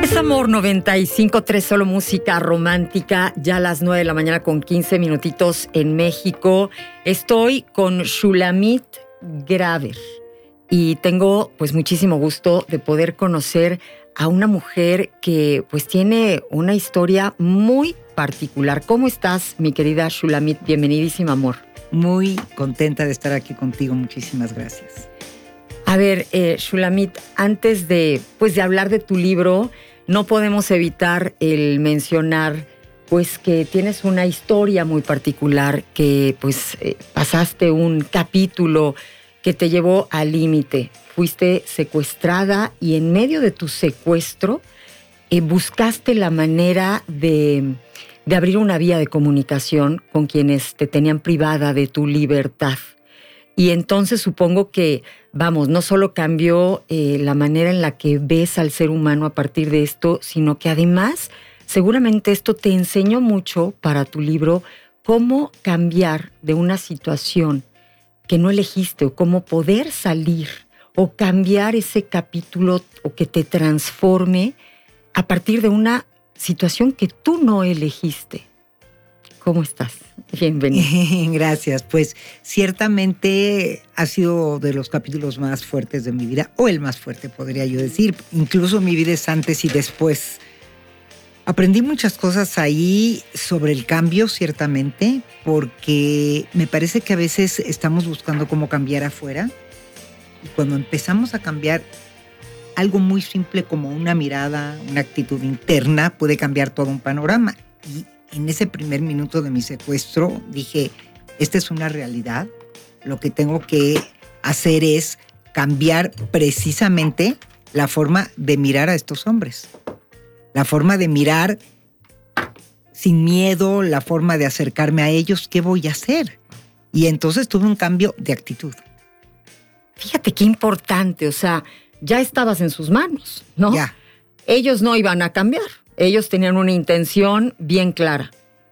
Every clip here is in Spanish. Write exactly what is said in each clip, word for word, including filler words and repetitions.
Es Amor noventa y cinco punto tres, solo música romántica, ya a las nueve de la mañana con quince minutitos en México. Estoy con Shulamit Graber y tengo pues muchísimo gusto de poder conocer a una mujer que pues tiene una historia muy particular. ¿Cómo estás, mi querida Shulamit? Bienvenidísima, amor. Muy contenta de estar aquí contigo, muchísimas gracias. A ver, eh, Shulamit, antes de, pues, de hablar de tu libro, no podemos evitar el mencionar pues que tienes una historia muy particular, que pues eh, pasaste un capítulo que te llevó al límite. Fuiste secuestrada y en medio de tu secuestro eh, buscaste la manera de, de abrir una vía de comunicación con quienes te tenían privada de tu libertad. Y entonces supongo que, vamos, no solo cambió eh, la manera en la que ves al ser humano a partir de esto, sino que además seguramente esto te enseñó mucho para tu libro cómo cambiar de una situación que no elegiste o cómo poder salir o cambiar ese capítulo o que te transforme a partir de una situación que tú no elegiste. ¿Cómo estás? Bienvenida. Gracias. Pues ciertamente ha sido de los capítulos más fuertes de mi vida, o el más fuerte, podría yo decir. Incluso mi vida es antes y después. Aprendí muchas cosas ahí sobre el cambio, ciertamente, porque me parece que a veces estamos buscando cómo cambiar afuera. Y cuando empezamos a cambiar algo muy simple como una mirada, una actitud interna, puede cambiar todo un panorama. Y en ese primer minuto de mi secuestro dije, esta es una realidad, lo que tengo que hacer es cambiar precisamente la forma de mirar a estos hombres, la forma de mirar sin miedo, la forma de acercarme a ellos, ¿qué voy a hacer? Y entonces tuve un cambio de actitud. Fíjate qué importante, o sea, ya estabas en sus manos, ¿no? Ya. Ellos no iban a cambiar. Ellos tenían una intención bien clara,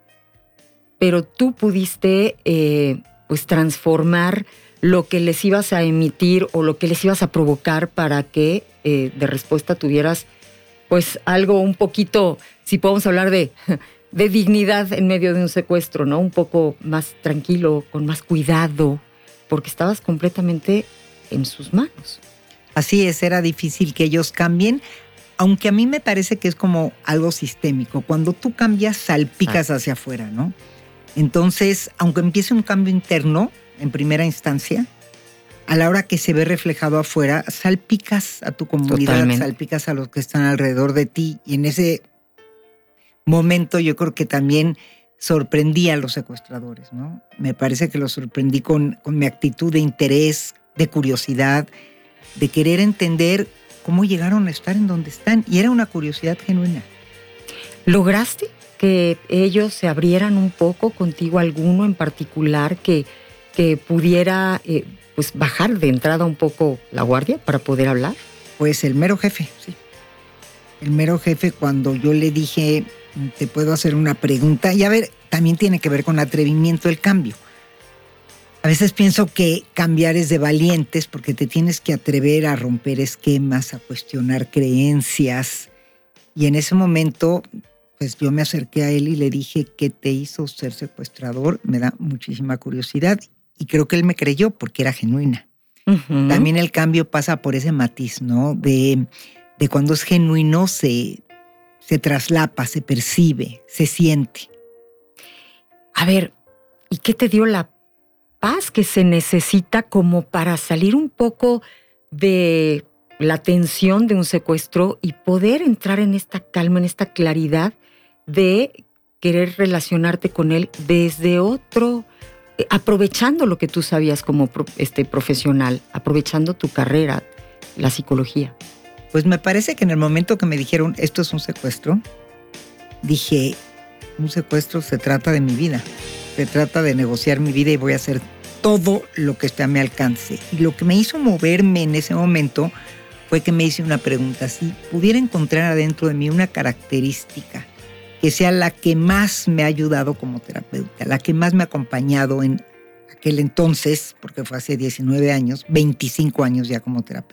pero tú pudiste eh, pues transformar lo que les ibas a emitir o lo que les ibas a provocar para que eh, de respuesta tuvieras pues algo un poquito, si podemos hablar de, de dignidad en medio de un secuestro, ¿no? Un poco más tranquilo, con más cuidado, porque estabas completamente en sus manos. Así es, era difícil que ellos cambien. Aunque a mí me parece que es como algo sistémico. Cuando tú cambias, salpicas ah. hacia afuera, ¿no? Entonces, aunque empiece un cambio interno, en primera instancia, a la hora que se ve reflejado afuera, salpicas a tu comunidad, Totalmente. salpicas a los que están alrededor de ti. Y en ese momento yo creo que también sorprendí a los secuestradores, ¿no? Me parece que los sorprendí con, con mi actitud de interés, de curiosidad, de querer entender cómo llegaron a estar en donde están. Y era una curiosidad genuina. ¿Lograste que ellos se abrieran un poco contigo, alguno en particular que, que pudiera eh, pues bajar de entrada un poco la guardia para poder hablar? Pues el mero jefe, sí. El mero jefe, cuando yo le dije, te puedo hacer una pregunta. Y a ver, también tiene que ver con atrevimiento el cambio. A veces pienso que cambiar es de valientes porque te tienes que atrever a romper esquemas, a cuestionar creencias. Y en ese momento, pues yo me acerqué a él y le dije, ¿qué te hizo ser secuestrador? Me da muchísima curiosidad. Y creo que él me creyó porque era genuina. Uh-huh. También el cambio pasa por ese matiz, ¿no? De, de cuando es genuino se, se traslapa, se percibe, se siente. A ver, ¿y qué te dio la paz que se necesita como para salir un poco de la tensión de un secuestro y poder entrar en esta calma, en esta claridad de querer relacionarte con él desde otro, eh, aprovechando lo que tú sabías como pro, este, profesional, aprovechando tu carrera, la psicología? Pues me parece que en el momento que me dijeron esto es un secuestro, dije, un secuestro se trata de mi vida. Se trata de negociar mi vida y voy a hacer todo lo que esté a mi alcance. Y lo que me hizo moverme en ese momento fue que me hice una pregunta. Si pudiera encontrar adentro de mí una característica que sea la que más me ha ayudado como terapeuta, la que más me ha acompañado en aquel entonces, porque fue hace diecinueve años, veinticinco años ya como terapeuta.